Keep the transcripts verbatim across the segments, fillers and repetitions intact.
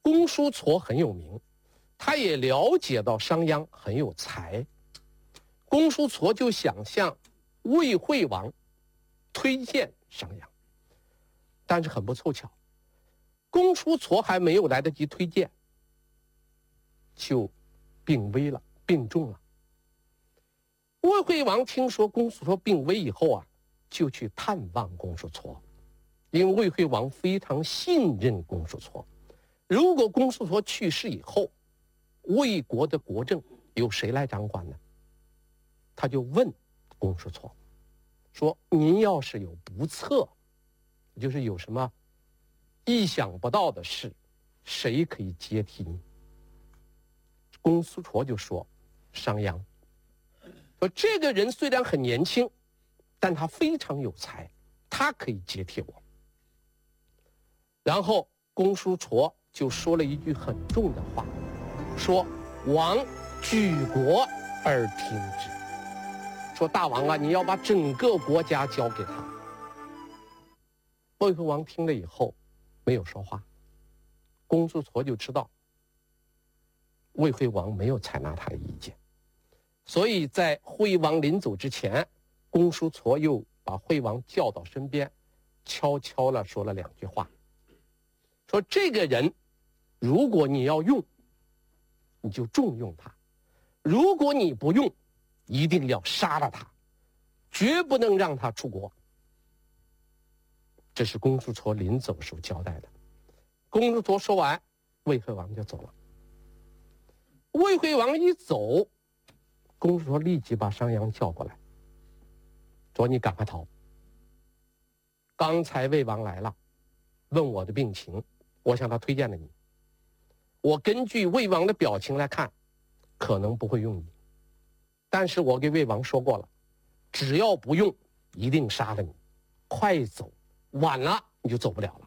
公叔痤很有名，他也了解到商鞅很有才，公叔痤就想向魏惠王推荐商鞅，但是很不凑巧，公叔痤还没有来得及推荐，就病危了，病重了。魏惠王听说公叔痤病危以后啊，就去探望公叔痤，因为魏惠王非常信任公叔痤。如果公叔痤去世以后，魏国的国政由谁来掌管呢？他就问公叔痤说：“您要是有不测，就是有什么意想不到的事，谁可以接替你？”公叔痤就说：“商鞅。”说这个人虽然很年轻，但他非常有才，他可以接替我。然后公叔痤就说了一句很重的话，说：“王举国而听之。”说大王啊，你要把整个国家交给他。魏惠王听了以后没有说话，公叔痤就知道魏惠王没有采纳他的意见，所以在惠王临走之前，公叔痤又把惠王叫到身边，悄悄地说了两句话，说这个人如果你要用，你就重用他，如果你不用，一定要杀了他，绝不能让他出国。这是公叔痤临走时候交代的。公叔痤说完，魏惠王就走了。魏惠王一走，公叔痤立即把商鞅叫过来，说：“你赶快逃！刚才魏王来了，问我的病情，我向他推荐了你。我根据魏王的表情来看，可能不会用你，但是我给魏王说过了，只要不用，一定杀了你。快走，晚了你就走不了了。”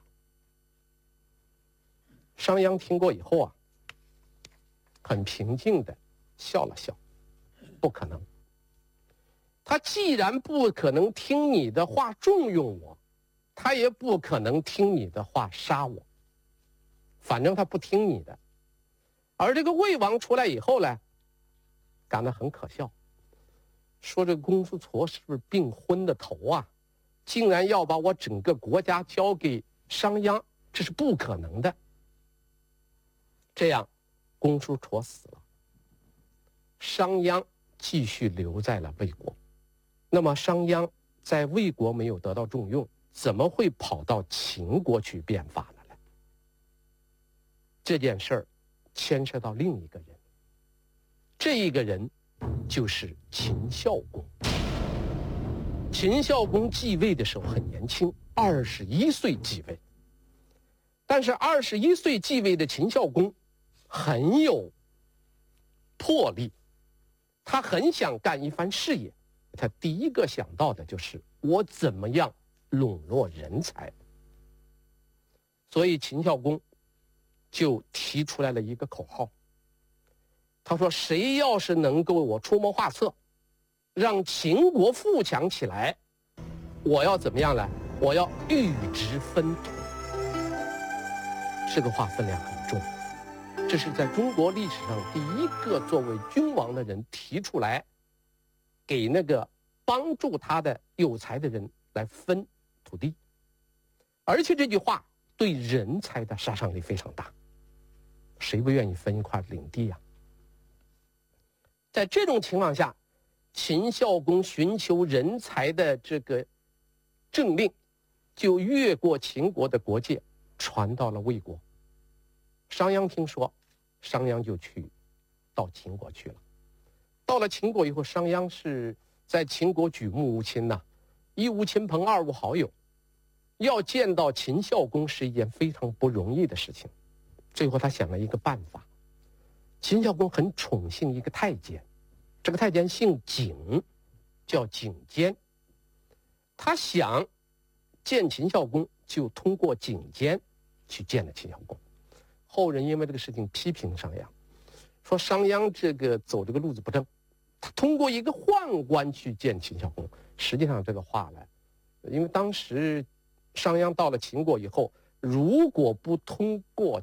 商鞅听过以后啊，很平静地笑了笑，不可能。他既然不可能听你的话重用我，他也不可能听你的话杀我，反正他不听你的。而这个魏王出来以后呢，感到很可笑，说这公叔痤是不是病昏的头啊？竟然要把我整个国家交给商鞅，这是不可能的。这样公叔痤死了，商鞅继续留在了魏国。那么商鞅在魏国没有得到重用，怎么会跑到秦国去变法的呢？这件事儿牵涉到另一个人，这一个人就是秦孝公。秦孝公继位的时候很年轻，二十一岁继位。但是二十一岁继位的秦孝公很有魄力，他很想干一番事业。他第一个想到的就是我怎么样笼络人才。所以秦孝公就提出来了一个口号，他说：“谁要是能够我出谋划策，让秦国富强起来，我要怎么样呢？我要玉质分土。”这个话分量很重，这是在中国历史上第一个作为君王的人提出来，给那个帮助他的有才的人来分土地。而且这句话对人才的杀伤力非常大，谁不愿意分一块领地呀？在这种情况下，秦孝公寻求人才的这个政令就越过秦国的国界，传到了魏国。商鞅听说，商鞅就去到秦国去了。到了秦国以后，商鞅是在秦国举目无亲呐、啊，一无亲朋，二无好友，要见到秦孝公是一件非常不容易的事情。最后他想了一个办法，秦孝公很宠幸一个太监，这个太监姓景，叫景监。他想见秦孝公，就通过景监去见了秦孝公。后人因为这个事情批评商鞅，说商鞅这个走这个路子不正，他通过一个宦官去见秦孝公。实际上这个话呢，因为当时商鞅到了秦国以后，如果不通过